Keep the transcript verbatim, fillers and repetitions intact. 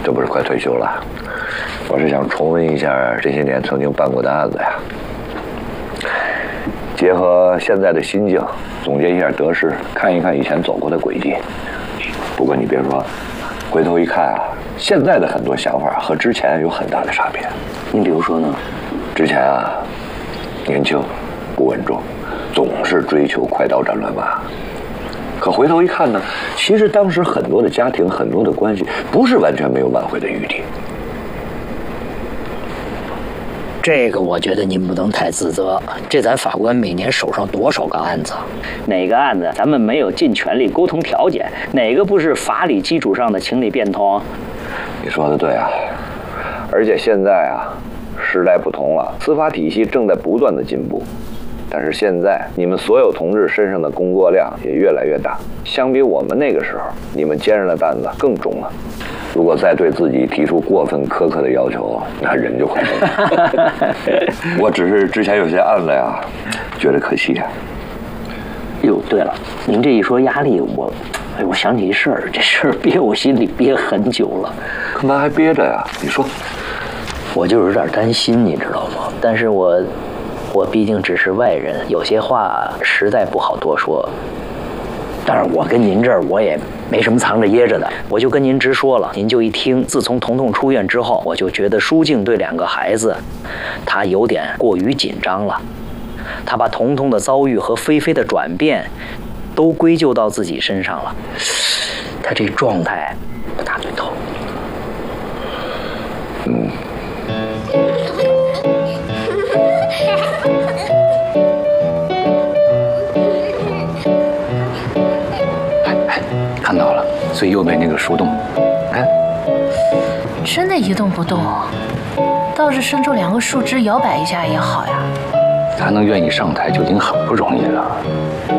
这不是快退休了？我是想重温一下这些年曾经办过的案子呀，结合现在的心境，总结一下得失，看一看以前走过的轨迹。不过你别说，回头一看啊，现在的很多想法和之前有很大的差别。 你比如说呢？ 之前啊，年轻，不稳重，总是追求快刀斩乱麻。可回头一看呢，其实当时很多的家庭，很多的关系，不是完全没有挽回的余地。 这个我觉得您不能太自责，这咱法官每年手上多少个案子？哪个案子咱们没有尽全力沟通调解？哪个不是法理基础上的情理变通？ 你说的对啊，而且现在啊，时代不同了，司法体系正在不断的进步。但是现在你们所有同志身上的工作量也越来越大，相比我们那个时候，你们肩上的担子更重了。如果再对自己提出过分苛刻的要求，那人就快疯了。我只是之前有些案子呀，觉得可惜呀。 哟，对了，您这一说压力，我，哎，我想起一事儿，这事儿憋我心里憋很久了。 干嘛还憋着呀？你说。 我就有点担心，你知道吗？但是我。我毕竟只是外人，有些话实在不好多说。当然，我跟您这儿我也没什么藏着掖着的，我就跟您直说了，您就一听。自从彤彤出院之后，我就觉得舒静对两个孩子，他有点过于紧张了。他把彤彤的遭遇和菲菲的转变，都归咎到自己身上了。他这状态不大对头。 嗯。 看到了，最右边那个树洞，看， 真的一动不动，倒是伸出两个树枝摇摆一下也好呀。 他能愿意上台就已经很不容易了。